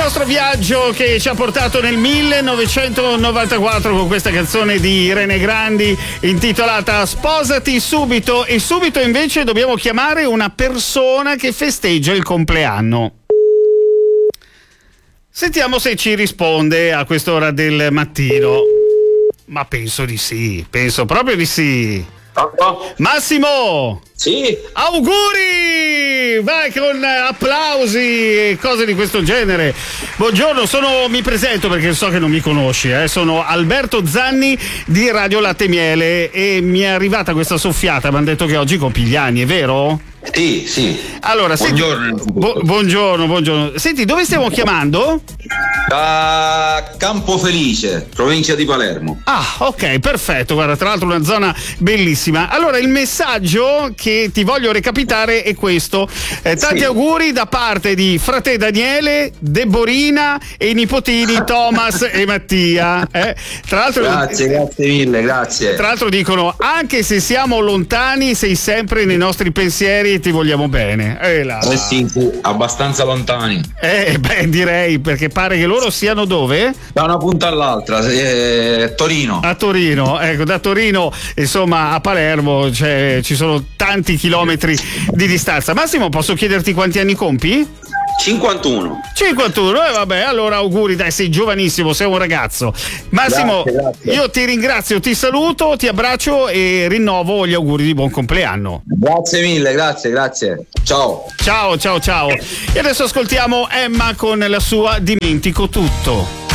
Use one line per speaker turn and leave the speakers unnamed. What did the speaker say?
nostro viaggio che ci ha portato nel 1994 con questa canzone di Irene Grandi intitolata Sposati subito, e subito invece dobbiamo chiamare una persona che festeggia il compleanno. Sentiamo se ci risponde a quest'ora del mattino. Ma penso di sì, penso proprio di sì. Massimo!
Sì.
Auguri! Vai con applausi e cose di questo genere. Buongiorno, mi presento perché so che non mi conosci, sono Alberto Zanni di Radio Latte Miele e mi è arrivata questa soffiata, mi hanno detto che oggi compi gli anni, è vero?
Sì, sì.
Allora,
buongiorno.
Buongiorno. Senti, dove stiamo chiamando?
Da Campofelice, provincia di Palermo.
Ah, ok, perfetto. Guarda, tra l'altro una zona bellissima. Allora, il messaggio che ti voglio recapitare è questo. Tanti auguri da parte di frate Daniele, Deborina e i nipotini Thomas e Mattia. Tra l'altro,
grazie mille, grazie.
Tra l'altro dicono, anche se siamo lontani, sei sempre nei nostri pensieri e ti vogliamo bene.
Sì, abbastanza lontani.
Direi, perché pare che loro siano dove?
Da una punta all'altra, Torino.
A Torino, ecco, da Torino insomma a Palermo ci sono tanti chilometri di distanza. Massimo, posso chiederti quanti anni compi?
51,
vabbè, allora auguri, dai, sei giovanissimo, sei un ragazzo. Massimo, grazie. Io ti ringrazio, ti saluto, ti abbraccio e rinnovo gli auguri di buon compleanno.
Grazie mille, grazie. Ciao.
E adesso ascoltiamo Emma con la sua Dimentico tutto.